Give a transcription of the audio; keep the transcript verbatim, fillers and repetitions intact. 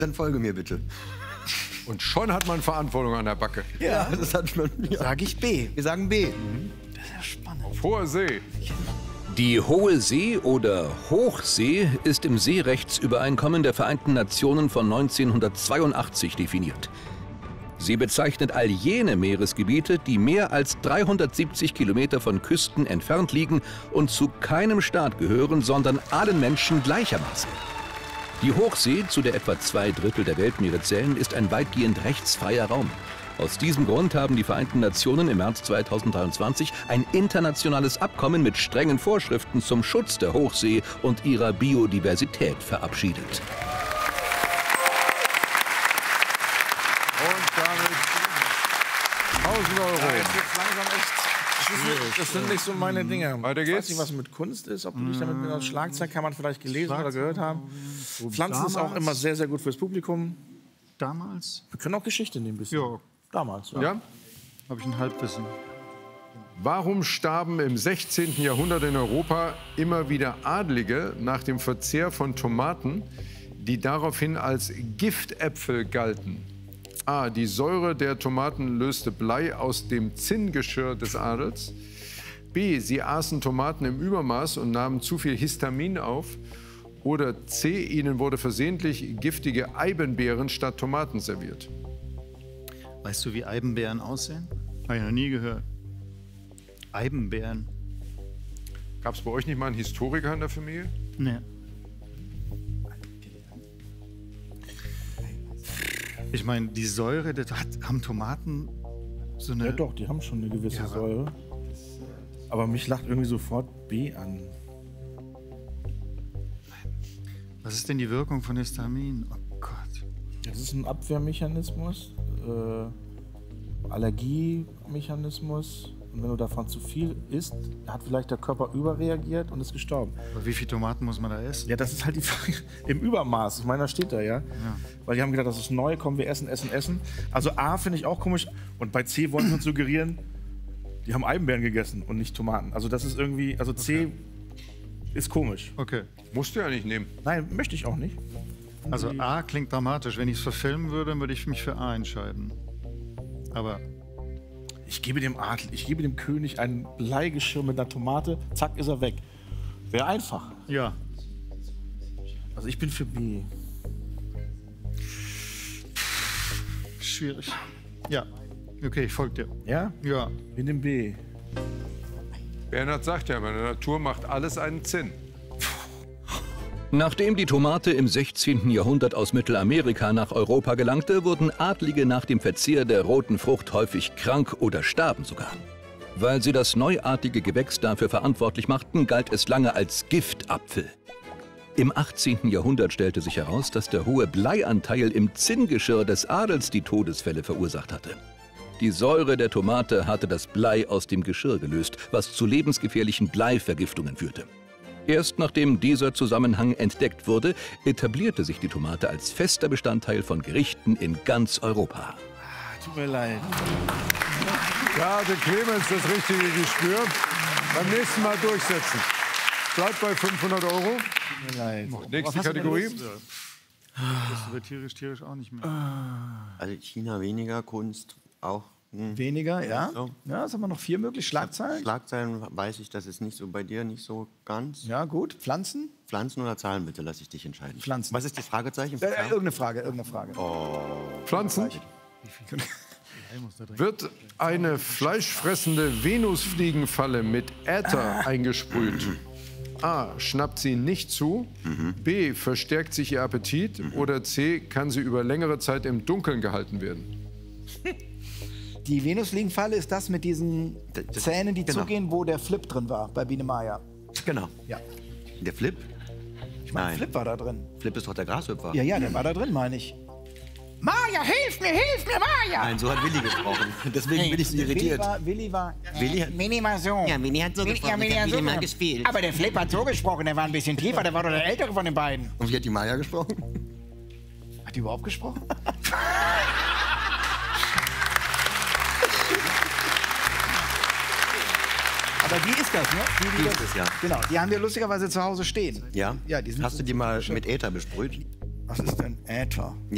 Dann folge mir bitte. Und schon hat man Verantwortung an der Backe. Ja, das hat man. Ja. Sag ich B. Wir sagen B. Das ist ja spannend. Auf hoher See. Die Hohe See oder Hochsee ist im Seerechtsübereinkommen der Vereinten Nationen von neunzehnhundertzweiundachtzig definiert. Sie bezeichnet all jene Meeresgebiete, die mehr als dreihundertsiebzig Kilometer von Küsten entfernt liegen und zu keinem Staat gehören, sondern allen Menschen gleichermaßen. Die Hochsee, zu der etwa zwei Drittel der Weltmeere zählen, ist ein weitgehend rechtsfreier Raum. Aus diesem Grund haben die Vereinten Nationen im März zweitausenddreiundzwanzig ein internationales Abkommen mit strengen Vorschriften zum Schutz der Hochsee und ihrer Biodiversität verabschiedet. Und damit tausend Euro. Ja, jetzt wird's langsam echt. Das, ist, das sind nicht so meine Dinge. Weiter Ich geht's. weiß nicht, was mit Kunst ist. Ob du dich damit mit einer Schlagzeile kann man vielleicht gelesen oder gehört haben. Pflanzen ist auch immer sehr, sehr gut fürs Publikum. Damals? Wir können auch Geschichte nehmen ein bisschen. Ja, Damals. Ja. Ja? habe ich ein Halbwissen. Warum starben im sechzehnten Jahrhundert in Europa immer wieder Adlige nach dem Verzehr von Tomaten, die daraufhin als Giftäpfel galten? A. Die Säure der Tomaten löste Blei aus dem Zinngeschirr des Adels. B. Sie aßen Tomaten im Übermaß und nahmen zu viel Histamin auf. Oder C. Ihnen wurde versehentlich giftige Eibenbeeren statt Tomaten serviert. Weißt du, wie Eibenbeeren aussehen? Habe ich noch nie gehört. Eibenbeeren? Gab es bei euch nicht mal einen Historiker in der Familie? Nee. Ich meine, die Säure, das hat, haben Tomaten so eine... Ja doch, die haben schon eine gewisse Ja, Säure. Aber mich lacht irgendwie sofort B an. Was ist denn die Wirkung von Histamin? Oh Gott. Das ist ein Abwehrmechanismus, äh, Allergiemechanismus. Und wenn du davon zu viel isst, hat vielleicht der Körper überreagiert und ist gestorben. Aber wie viele Tomaten muss man da essen? Ja, das ist halt die Frage. Im Übermaß. Ich meine, da steht da, ja. Ja. Weil die haben gedacht, das ist neu, komm, wir essen, essen, essen. Also A finde ich auch komisch. Und bei C wollen wir uns suggerieren, die haben Eibenbeeren gegessen und nicht Tomaten. Also das ist irgendwie, also C Okay. ist komisch. Okay. Musst du ja nicht nehmen. Nein, möchte ich auch nicht. Also A klingt dramatisch. Wenn ich es verfilmen würde, würde ich mich für A entscheiden. Aber Ich gebe dem Adel, ich gebe dem König ein Bleigeschirr mit einer Tomate, zack, ist er weg. Wäre einfach. ja. Also ich bin für B. Schwierig. Ja. Okay, ich folge dir. Ja? Ja. Wir nehmen B. Bernhard sagt ja, in der Natur macht alles einen Sinn. Nachdem die Tomate im sechzehnten Jahrhundert aus Mittelamerika nach Europa gelangte, wurden Adlige nach dem Verzehr der roten Frucht häufig krank oder starben sogar. Weil sie das neuartige Gewächs dafür verantwortlich machten, galt es lange als Giftapfel. Im achtzehnten Jahrhundert stellte sich heraus, dass der hohe Bleianteil im Zinngeschirr des Adels die Todesfälle verursacht hatte. Die Säure der Tomate hatte das Blei aus dem Geschirr gelöst, was zu lebensgefährlichen Bleivergiftungen führte. Erst nachdem dieser Zusammenhang entdeckt wurde, etablierte sich die Tomate als fester Bestandteil von Gerichten in ganz Europa. Tut mir leid. Da hatte Clemens das richtige Gespür. Beim nächsten Mal durchsetzen. Bleibt bei fünfhundert Euro. Tut mir leid. Nächste Kategorie. Das wird tierisch, tierisch auch nicht mehr. Also China weniger, Kunst auch. Hm. Weniger, ja? So. Ja, jetzt haben wir noch vier möglich. Schlagzeilen? Schlagzeilen weiß ich, das ist nicht so bei dir, nicht so ganz. Ja, gut. Pflanzen? Pflanzen oder Zahlen bitte, lass ich dich entscheiden. Pflanzen. Was ist die Fragezeichen? Äh, äh, irgendeine Frage, irgendeine Frage. Pflanzen. Wird eine fleischfressende Venusfliegenfalle mit Äther eingesprüht? A. Schnappt sie nicht zu. B. Verstärkt sich ihr Appetit. Oder C. Kann sie über längere Zeit im Dunkeln gehalten werden? Die Venusfliegenfalle ist das mit diesen Das- Zähnen, die genau. zugehen, wo der Flip drin war bei Biene Maya. Genau. Ja. Der Flip? Ich meine, Nein. Flip war da drin. Flip ist doch der Grashüpfer. Ja, ja, der war da drin, meine ich. Maya, hilf mir, hilf mir, Maya! Nein, so hat Willi gesprochen. Deswegen bin ich so Willi irritiert. war, Willi war Willi hat, Mini mal so. ja, Willi hat so Willi- gesprochen. ja, Willi ich hat hab so Willi mal gesprochen. gespielt. Aber der Flip hat so gesprochen, der war ein bisschen tiefer, der war doch der Ältere von den beiden. Und wie hat die Maya gesprochen? Hat die überhaupt gesprochen? Aber die ist das, ne? Die, die Die das, ist es, ja. Genau, die haben wir lustigerweise zu Hause stehen. Ja? Ja, die sind Hast du die mal mit Äther besprüht? Was ist denn Äther? Ja.